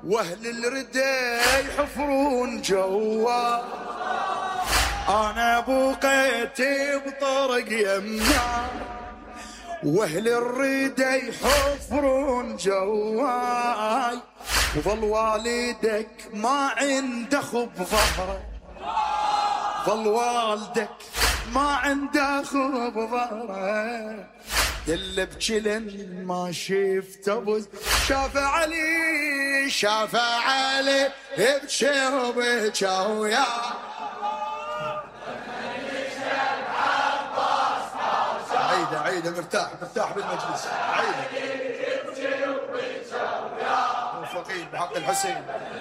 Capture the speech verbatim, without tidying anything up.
واهل الردى يحفرون جوا، انا بقيت بطرق يمنا، واهل الردى يحفرون جواي، وظل والدك ما عنده خب ظهره، ظل والدك ما عنده خب ظهره، اللي بجلن ما شفت ابو شاف علي، شاف علي بجي وبجا ويا عيده عيده مرتاح مرتاح بالمجلس عيده موفقين بحق الحسين.